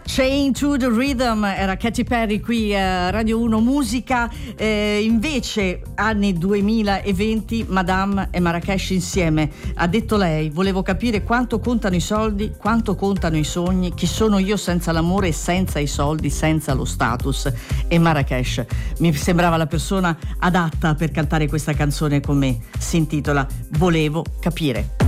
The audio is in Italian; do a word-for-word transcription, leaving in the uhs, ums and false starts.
Chain to the Rhythm era Katy Perry qui a Radio uno Musica. Eh, invece anni duemilaventi, Madame e Marracash insieme. Ha detto lei: volevo capire quanto contano i soldi, quanto contano i sogni, chi sono io senza l'amore e senza i soldi, senza lo status. E Marracash mi sembrava la persona adatta per cantare questa canzone con me. Si intitola Volevo capire.